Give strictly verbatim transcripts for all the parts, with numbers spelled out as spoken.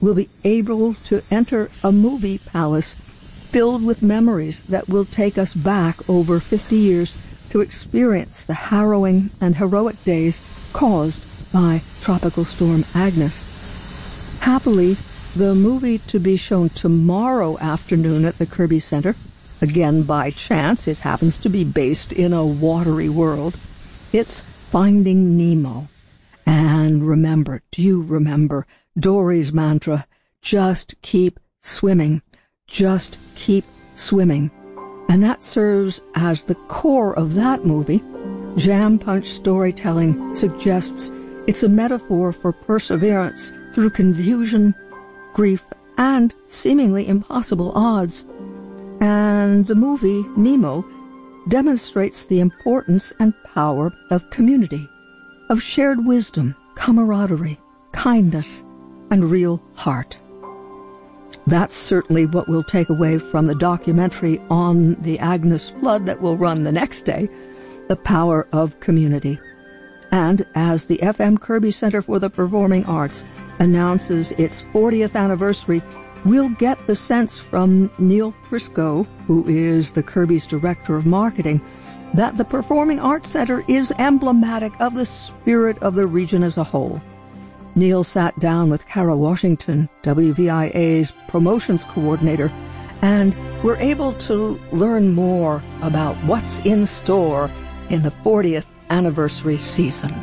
will be able to enter a movie palace filled with memories that will take us back over fifty years to experience the harrowing and heroic days caused by Tropical Storm Agnes. Happily, the movie to be shown tomorrow afternoon at the Kirby Center, again by chance, it happens to be based in a watery world, it's Finding Nemo. And remember, do you remember Dory's mantra, just keep swimming, just keep swimming. And that serves as the core of that movie. Jam Punch storytelling suggests it's a metaphor for perseverance through confusion, grief, and seemingly impossible odds. And the movie, Nemo, demonstrates the importance and power of community, of shared wisdom, camaraderie, kindness, and real heart. That's certainly what we'll take away from the documentary on the Agnes flood that will run the next day, the power of community. And as the F M Kirby Center for the Performing Arts announces its fortieth anniversary, we'll get the sense from Neil Prisco, who is the Kirby's Director of Marketing, that the Performing Arts Center is emblematic of the spirit of the region as a whole. Neil sat down with Kara Washington, W V I A's promotions coordinator, and we're able to learn more about what's in store in the fortieth anniversary season.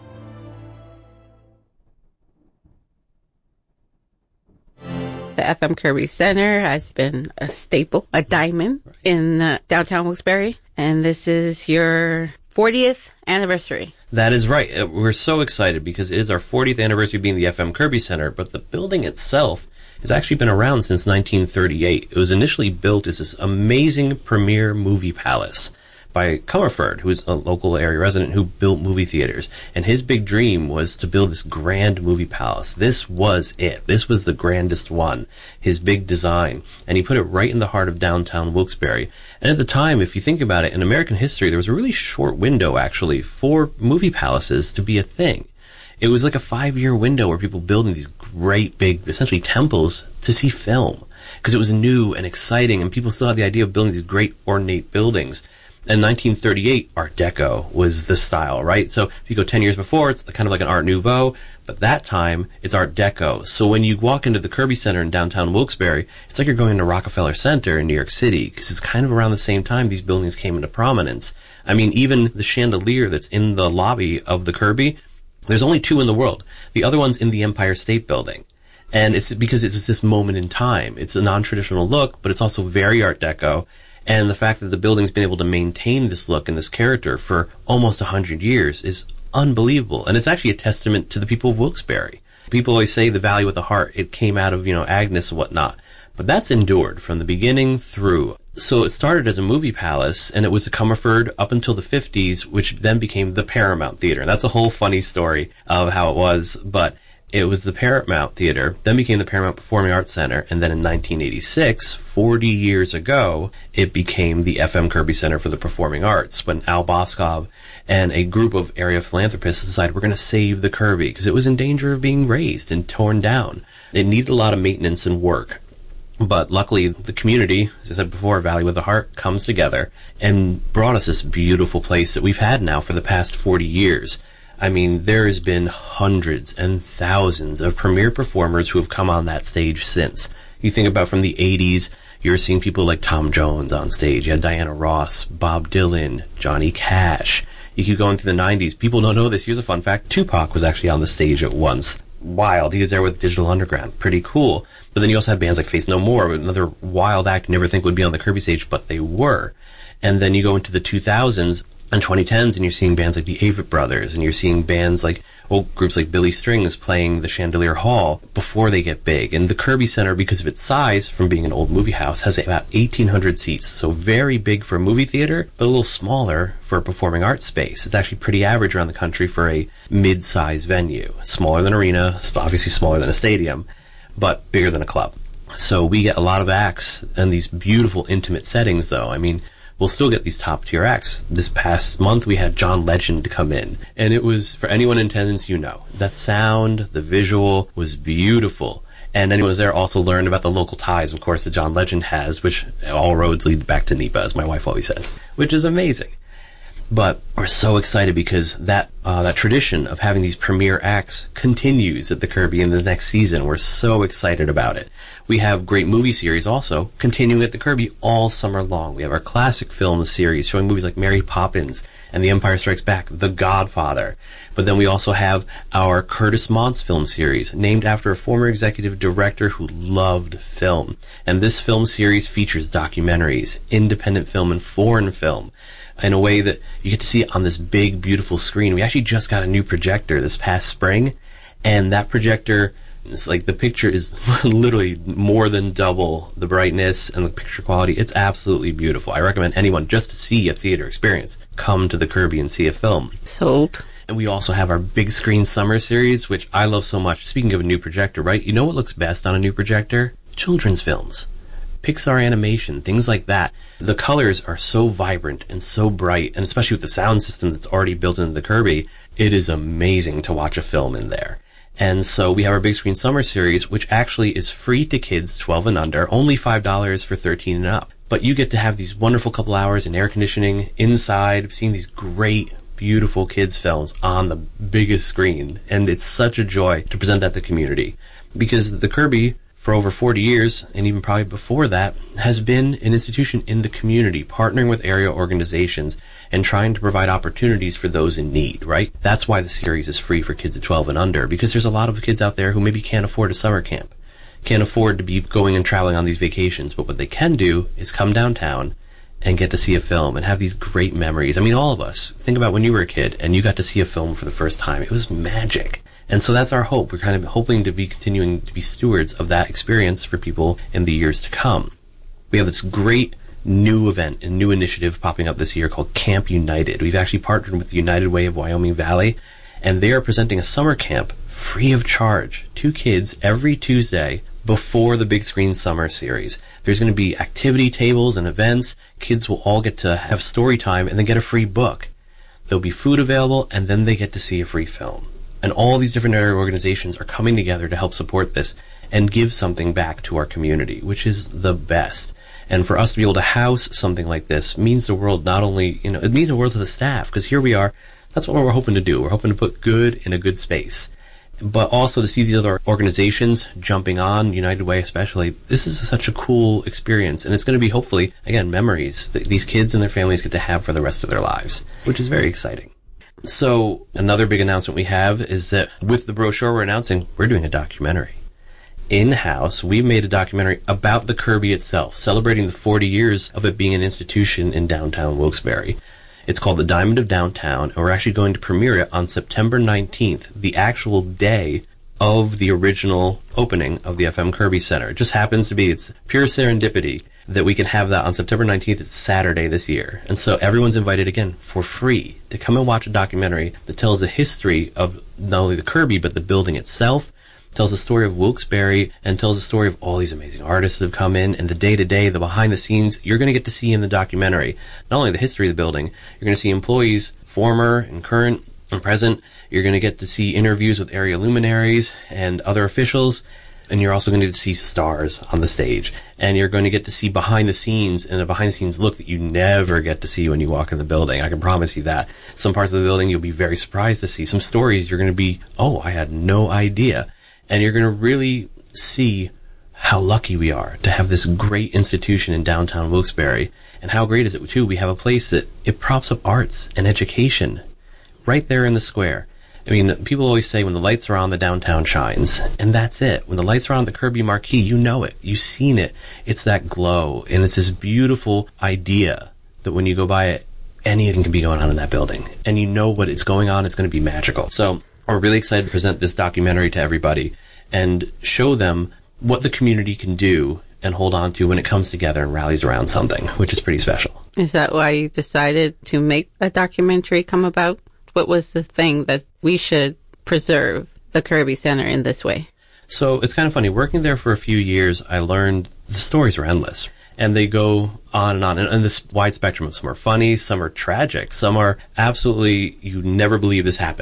The F M Kirby Center has been a staple, a diamond in uh, downtown Wilkes-Barre, and this is your fortieth anniversary. That is right. We're so excited because it is our fortieth anniversary being the F M Kirby Center, but the building itself has actually been around since nineteen thirty-eight. It was initially built as this amazing premier movie palace by Comerford, who is a local area resident who built movie theaters. And his big dream was to build this grand movie palace. This was it. This was the grandest one, his big design. And he put it right in the heart of downtown Wilkes-Barre. And at the time, if you think about it, in American history, there was a really short window, actually, for movie palaces to be a thing. It was like a five-year window where people building these great, big, essentially temples to see film. Because it was new and exciting, and people still had the idea of building these great, ornate buildings. In nineteen thirty-eight, Art Deco was the style, right? So if you go ten years before, it's kind of like an Art Nouveau, but that time, it's Art Deco. So when you walk into the Kirby Center in downtown Wilkes-Barre, it's like you're going to Rockefeller Center in New York City, because it's kind of around the same time these buildings came into prominence. I mean, even the chandelier that's in the lobby of the Kirby, there's only two in the world. The other one's in the Empire State Building. And it's because it's this moment in time. It's a non-traditional look, but it's also very Art Deco. And the fact that the building's been able to maintain this look and this character for almost one hundred years is unbelievable. And it's actually a testament to the people of Wilkes-Barre. People always say the Valley with a Heart. It came out of, you know, Agnes and whatnot. But that's endured from the beginning through. So it started as a movie palace, and it was a Comerford up until the fifties, which then became the Paramount Theater. And that's a whole funny story of how it was. But it was the Paramount Theater, then became the Paramount Performing Arts Center, and then in nineteen eighty-six, forty years ago, it became the F M Kirby Center for the Performing Arts, when Al Boskov and a group of area philanthropists decided we're going to save the Kirby, because it was in danger of being razed and torn down. It needed a lot of maintenance and work. But luckily, the community, as I said before, Valley with a Heart, comes together and brought us this beautiful place that we've had now for the past forty years. I mean, there has been hundreds and thousands of premier performers who have come on that stage since. You think about from the eighties, you're seeing people like Tom Jones on stage. You had Diana Ross, Bob Dylan, Johnny Cash. You keep going through the nineties. People don't know this. Here's a fun fact. Tupac was actually on the stage at once. Wild. He was there with Digital Underground. Pretty cool. But then you also have bands like Faith No More, another wild act you never think would be on the Kirby stage, but they were. And then you go into the two thousands and twenty tens, and you're seeing bands like the Avett Brothers, and you're seeing bands like, well, groups like Billy Strings playing the Chandelier Hall before they get big. And the Kirby Center, because of its size, from being an old movie house, has about eighteen hundred seats. So very big for a movie theater, but a little smaller for a performing arts space. It's actually pretty average around the country for a mid-size venue. Smaller than arena, obviously smaller than a stadium, but bigger than a club. So we get a lot of acts in these beautiful, intimate settings, though. I mean, we'll still get these top-tier acts. This past month, we had John Legend come in. And it was, for anyone in attendance, you know, the sound, the visual was beautiful. And anyone who's there also learned about the local ties, of course, that John Legend has, which all roads lead back to NEPA, as my wife always says, which is amazing. But we're so excited because that uh, that tradition of having these premiere acts continues at the Kirby in the next season. We're so excited about it. We have great movie series also continuing at the Kirby all summer long. We have our classic film series showing movies like Mary Poppins and The Empire Strikes Back, The Godfather. But then we also have our Curtis Montz film series, named after a former executive director who loved film. And this film series features documentaries, independent film, and foreign film, in a way that you get to see it on this big, beautiful screen. We actually just got a new projector this past spring, and that projector, it's like the picture is literally more than double the brightness and the picture quality. It's absolutely beautiful. I recommend anyone, just to see a theater experience, come to the Kirby and see a film. Sold. And we also have our big screen summer series, which I love so much. Speaking of a new projector, right? You know what looks best on a new projector? Children's films. Pixar animation, things like that. The colors are so vibrant and so bright, and especially with the sound system that's already built into the Kirby, it is amazing to watch a film in there. And so we have our Big Screen Summer Series, which actually is free to kids twelve and under, only five dollars for thirteen and up. But you get to have these wonderful couple hours in air conditioning inside, seeing these great, beautiful kids' films on the biggest screen. And it's such a joy to present that to the community. Because the Kirby, for over forty years, and even probably before that, has been an institution in the community, partnering with area organizations and trying to provide opportunities for those in need, right? That's why the series is free for kids at twelve and under, because there's a lot of kids out there who maybe can't afford a summer camp, can't afford to be going and traveling on these vacations, but what they can do is come downtown and get to see a film and have these great memories. I mean, all of us, think about when you were a kid and you got to see a film for the first time. It was magic. And so that's our hope. We're kind of hoping to be continuing to be stewards of that experience for people in the years to come. We have this great new event and new initiative popping up this year called Camp United. We've actually partnered with the United Way of Wyoming Valley, and they are presenting a summer camp free of charge to kids every Tuesday before the Big Screen Summer Series. There's going to be activity tables and events. Kids will all get to have story time and then get a free book. There'll be food available, and then they get to see a free film. And all these different area organizations are coming together to help support this and give something back to our community, which is the best. And for us to be able to house something like this means the world not only, you know, it means the world to the staff, because here we are, that's what we're hoping to do. We're hoping to put good in a good space. But also to see these other organizations jumping on, United Way especially, this is such a cool experience. And it's going to be, hopefully, again, memories that these kids and their families get to have for the rest of their lives, which is very exciting. So another big announcement we have is that with the brochure we're announcing, we're doing a documentary. In-house, we made a documentary about the Kirby itself, celebrating the forty years of it being an institution in downtown Wilkes-Barre. It's called The Diamond of Downtown, and we're actually going to premiere it on September nineteenth, the actual day of the original opening of the F M Kirby Center. It just happens to be, it's pure serendipity that we can have that on September nineteenth. It's Saturday this year. And so everyone's invited again for free to come and watch a documentary that tells the history of not only the Kirby, but the building itself, tells the story of Wilkes-Barre, and tells the story of all these amazing artists that have come in, and the day-to-day, the behind-the-scenes, you're going to get to see in the documentary. Not only the history of the building, you're going to see employees, former and current and present. You're going to get to see interviews with area luminaries and other officials, and you're also going to get to see stars on the stage. And you're going to get to see behind the scenes, and a behind the scenes look that you never get to see when you walk in the building. I can promise you that. Some parts of the building you'll be very surprised to see. Some stories you're going to be, oh, I had no idea. And you're going to really see how lucky we are to have this great institution in downtown Wilkes-Barre. And how great is it, too, we have a place that it props up arts and education right there in the square. I mean, people always say when the lights are on, the downtown shines. And that's it. When the lights are on the Kirby marquee, you know it. You've seen it. It's that glow. And it's this beautiful idea that when you go by it, anything can be going on in that building. And you know what is going on. It's going to be magical. So we're really excited to present this documentary to everybody and show them what the community can do and hold on to when it comes together and rallies around something, which is pretty special. Is that why you decided to make a documentary come about? What was the thing that we should preserve the Kirby Center in this way? So it's kind of funny. Working there for a few years, I learned the stories are endless. And they go on and on. And, and this wide spectrum of some are funny, some are tragic, some are absolutely, you never believe this happened.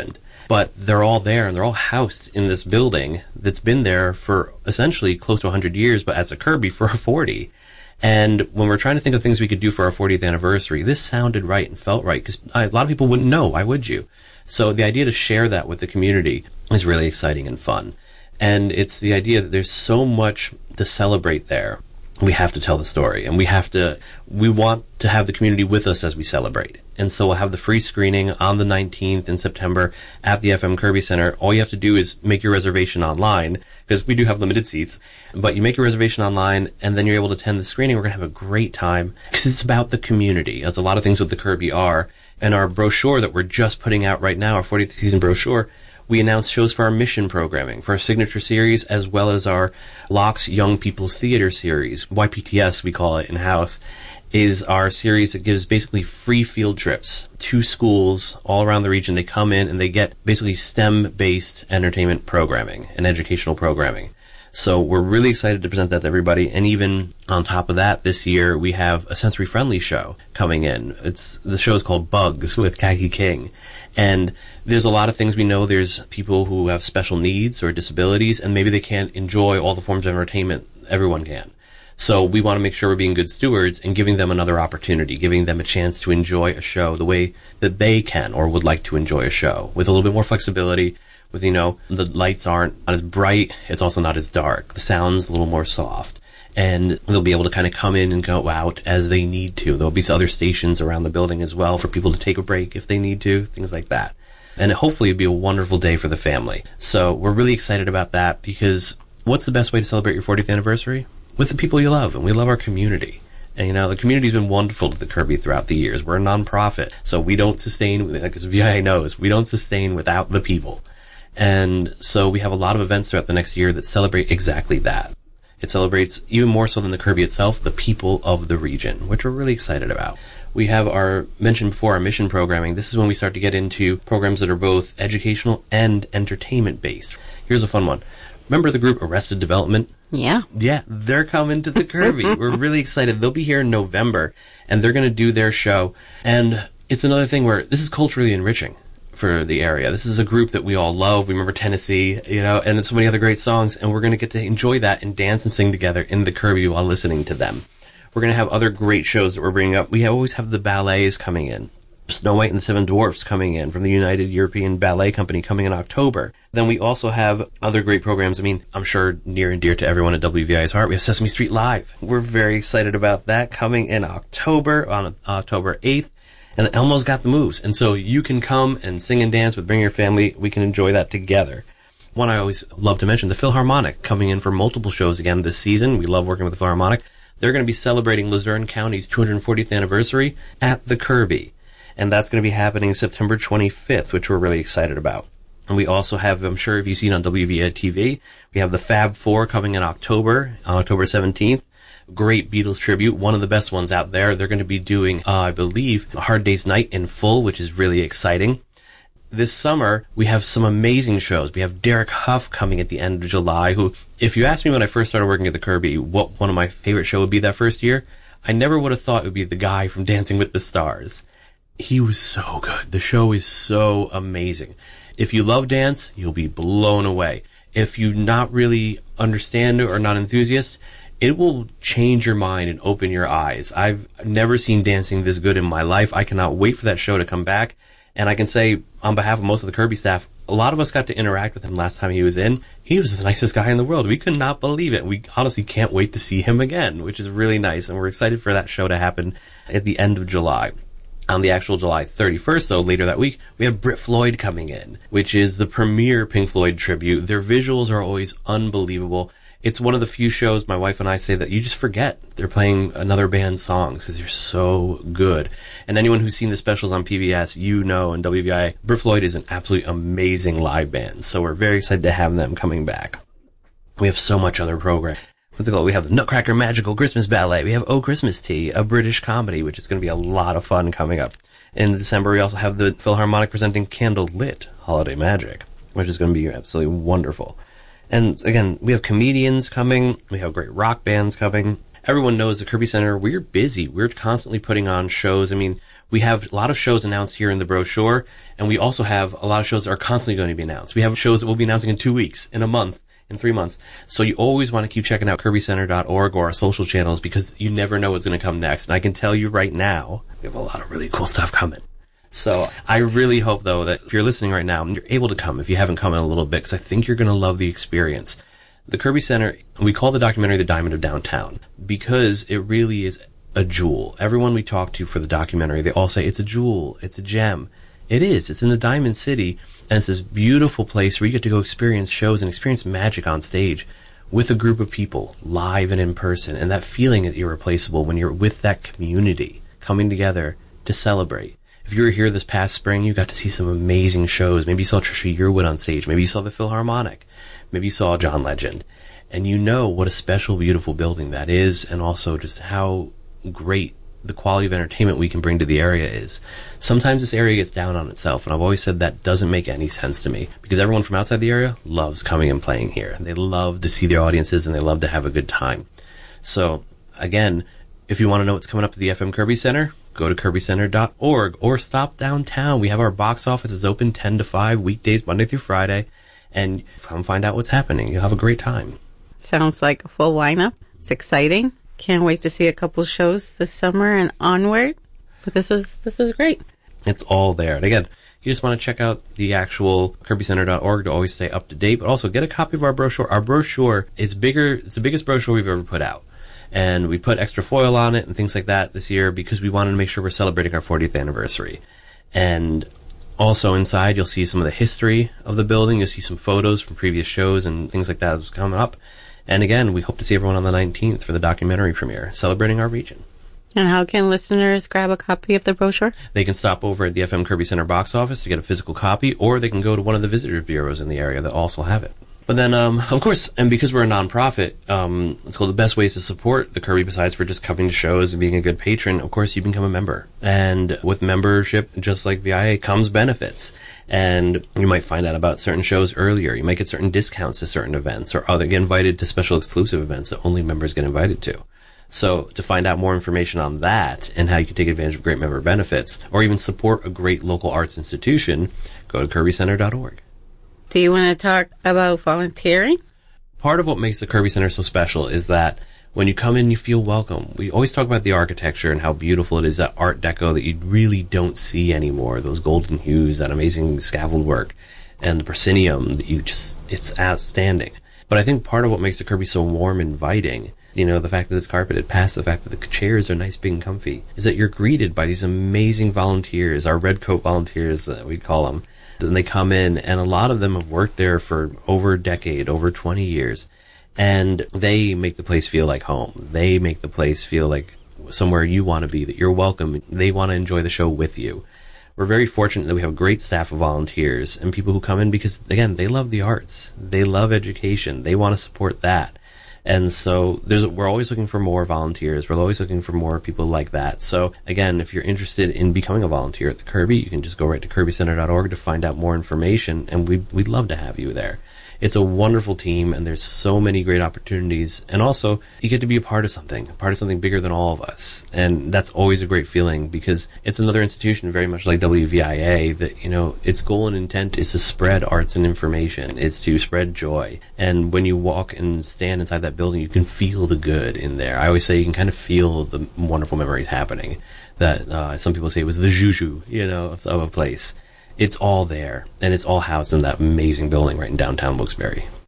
But they're all there, and they're all housed in this building that's been there for essentially close to one hundred years, but as a Kirby for forty. And when we're trying to think of things we could do for our fortieth anniversary, this sounded right and felt right, because a lot of people wouldn't know. Why would you? So the idea to share that with the community is really exciting and fun. And it's the idea that there's so much to celebrate there. We have to tell the story, and we have to, we want to have the community with us as we celebrate. And so we'll have the free screening on the nineteenth in September at the F M Kirby Center. All you have to do is make your reservation online, because we do have limited seats, but you make your reservation online, and then you're able to attend the screening. We're going to have a great time, because it's about the community, as a lot of things with the Kirby are. And our brochure that we're just putting out right now, our fortieth season brochure, we announced shows for our mission programming, for our signature series, as well as our Locke's Young People's Theater series. Y P T S, we call it in-house, is our series that gives basically free field trips to schools all around the region. They come in and they get basically STEM-based entertainment programming and educational programming. So we're really excited to present that to everybody. And even on top of that, this year we have a sensory-friendly show coming in. It's the show is called Bugs with Khaki King. And there's a lot of things we know. There's people who have special needs or disabilities, and maybe they can't enjoy all the forms of entertainment everyone can. So we want to make sure we're being good stewards and giving them another opportunity, giving them a chance to enjoy a show the way that they can or would like to enjoy a show, with a little bit more flexibility. With, you know, the lights aren't as bright, it's also not as dark. The sound's a little more soft. And they'll be able to kind of come in and go out as they need to. There'll be other stations around the building as well for people to take a break if they need to, things like that. And hopefully it'll be a wonderful day for the family. So we're really excited about that, because what's the best way to celebrate your fortieth anniversary? With the people you love, and we love our community. And, you know, the community's been wonderful to the Kirby throughout the years. We're a nonprofit, so we don't sustain, like as V I A knows, we don't sustain without the people. And so we have a lot of events throughout the next year that celebrate exactly that. It celebrates, even more so than the Kirby itself, the people of the region, which we're really excited about. We have our, mentioned before, our mission programming. This is when we start to get into programs that are both educational and entertainment-based. Here's a fun one. Remember the group Arrested Development? Yeah. Yeah, they're coming to the Kirby. We're really excited. They'll be here in November, and they're going to do their show. And it's another thing where this is culturally enriching for the area. This is a group that we all love. We remember Tennessee, you know, and so many other great songs, and we're going to get to enjoy that and dance and sing together in the Kirby while listening to them. We're going to have other great shows that we're bringing up. We always have the ballets coming in. Snow White and the Seven Dwarfs coming in from the United European Ballet Company coming in October. Then we also have other great programs. I mean, I'm sure near and dear to everyone at W V I's heart, we have Sesame Street Live. We're very excited about that coming in October, on October eighth. And Elmo's Got the Moves. And so you can come and sing and dance with Bring Your Family. We can enjoy that together. One I always love to mention, the Philharmonic, coming in for multiple shows again this season. We love working with the Philharmonic. They're going to be celebrating Luzerne County's two hundred fortieth anniversary at the Kirby. And that's going to be happening September twenty-fifth, which we're really excited about. And we also have, I'm sure if you've seen on W V I T V, we have the Fab Four coming in October, on October seventeenth. Great Beatles tribute, one of the best ones out there. They're going to be doing, uh, I believe, A Hard Day's Night in full, which is really exciting. This summer, we have some amazing shows. We have Derek Huff coming at the end of July, who, if you asked me when I first started working at the Kirby what one of my favorite shows would be that first year, I never would have thought it would be the guy from Dancing with the Stars. He was so good. The show is so amazing. If you love dance, you'll be blown away. If you not really understand or not enthusiast, it will change your mind and open your eyes. I've never seen dancing this good in my life. I cannot wait for that show to come back. And I can say, on behalf of most of the Kirby staff, a lot of us got to interact with him last time he was in. He was the nicest guy in the world. We could not believe it. We honestly can't wait to see him again, which is really nice. And we're excited for that show to happen at the end of July. On the actual July thirty-first, though, later that week, we have Brit Floyd coming in, which is the premier Pink Floyd tribute. Their visuals are always unbelievable. It's one of the few shows my wife and I say that you just forget they're playing another band's songs because they're so good. And anyone who's seen the specials on P B S, you know, and W V I, Brit Floyd is an absolutely amazing live band. So we're very excited to have them coming back. We have so much other program. What's it called? We have the Nutcracker Magical Christmas Ballet. We have Oh Christmas Tea, a British comedy, which is going to be a lot of fun coming up. In December, we also have the Philharmonic presenting Candle Lit Holiday Magic, which is going to be absolutely wonderful. And again, we have comedians coming. We have great rock bands coming. everyone knows the Kirby Center, we're busy. We're constantly putting on shows. I mean, we have a lot of shows announced here in the brochure, and we also have a lot of shows that are constantly going to be announced. We have shows that we'll be announcing in two weeks, in a month, in three months. So you always want to keep checking out kirby center dot org or our social channels, because you never know what's going to come next. And I can tell you right now, we have a lot of really cool stuff coming. So I really hope, though, that if you're listening right now, and you're able to come if you haven't come in a little bit, because I think you're going to love the experience. The Kirby Center, we call the documentary The Diamond of Downtown, because it really is a jewel. Everyone we talk to for the documentary, they all say it's a jewel, it's a gem. It is. It's in the Diamond City, and it's this beautiful place where you get to go experience shows and experience magic on stage with a group of people, live and in person. And that feeling is irreplaceable when you're with that community coming together to celebrate. If you were here this past spring, you got to see some amazing shows. Maybe you saw Trisha Yearwood on stage. Maybe you saw the Philharmonic. Maybe you saw John Legend. And you know what a special, beautiful building that is, and also just how great the quality of entertainment we can bring to the area is. Sometimes this area gets down on itself, and I've always said that doesn't make any sense to me, because everyone from outside the area loves coming and playing here. They love to see their audiences, and they love to have a good time. So, again, if you want to know what's coming up at the F M Kirby Center, go to kirby center dot org or stop downtown. We have our box office is open ten to five, weekdays, Monday through Friday, and come find out what's happening. You'll have a great time. Sounds like a full lineup. It's exciting. Can't wait to see a couple shows this summer and onward. But this was this was great. It's all there. And again, you just want to check out the actual kirby center dot org to always stay up to date, but also get a copy of our brochure. Our brochure is bigger. It's the biggest brochure we've ever put out. And we put extra foil on it and things like that this year because we wanted to make sure we're celebrating our fortieth anniversary. And also inside, you'll see some of the history of the building. You'll see some photos from previous shows and things like that that's coming up. And again, we hope to see everyone on the nineteenth for the documentary premiere, celebrating our region. And how can listeners grab a copy of the brochure? They can stop over at the F M Kirby Center box office to get a physical copy, or they can go to one of the visitor bureaus in the area that also have it. But then, um, of course, and because we're a nonprofit, um, it's called the best ways to support the Kirby, besides for just coming to shows and being a good patron, of course, you become a member. And with membership, just like V I A, comes benefits. And you might find out about certain shows earlier. You might get certain discounts to certain events, or other, get invited to special exclusive events that only members get invited to. So to find out more information on that and how you can take advantage of great member benefits, or even support a great local arts institution, go to kirby center dot org. Do you want to talk about volunteering? Part of what makes the Kirby Center so special is that when you come in, you feel welcome. We always talk about the architecture and how beautiful it is, that Art Deco that you really don't see anymore, those golden hues, that amazing scaffold work, and the proscenium that you just, it's outstanding. But I think part of what makes the Kirby so warm and inviting, you know, the fact that it's carpeted, past the fact that the chairs are nice, big, and comfy, is that you're greeted by these amazing volunteers, our red coat volunteers, uh, we call them. And they come in, and a lot of them have worked there for over a decade, over twenty years, and they make the place feel like home. They make the place feel like somewhere you want to be, that you're welcome. They want to enjoy the show with you. We're very fortunate that we have a great staff of volunteers and people who come in because, again, they love the arts. They love education. They want to support that. And so there's, we're always looking for more volunteers. We're always looking for more people like that. So again, if you're interested in becoming a volunteer at the Kirby, you can just go right to kirby center dot org to find out more information, and we'd, we'd love to have you there. It's a wonderful team, and there's so many great opportunities. And also, you get to be a part of something, a part of something bigger than all of us. And that's always a great feeling, because it's another institution very much like W V I A that, you know, its goal and intent is to spread arts and information. It's to spread joy. And when you walk and stand inside that building, you can feel the good in there. I always say you can kind of feel the wonderful memories happening. That uh, some people say it was the juju, you know, of a place. It's all there, and it's all housed in that amazing building right in downtown Wilkes-Barre.